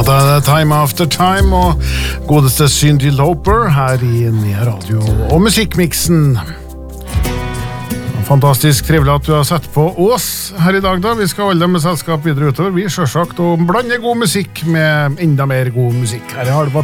Ja, da er det Time After Time og godeste Cyndi Lauper her i Nea Radio og musikkmiksen. Fantastisk trivelig at du har sett på oss her i dag da. Vi skal holde med selskap videre utover. Vi selvsagt og blande god musikk med enda mer god musikk. Her er Halvard